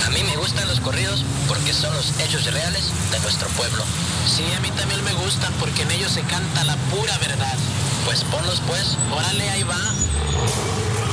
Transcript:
A mí me gustan los corridos porque son los hechos reales de nuestro pueblo. Sí, a mí también me gustan porque en ellos se canta la pura verdad. Pues ponlos pues. Órale, ahí va.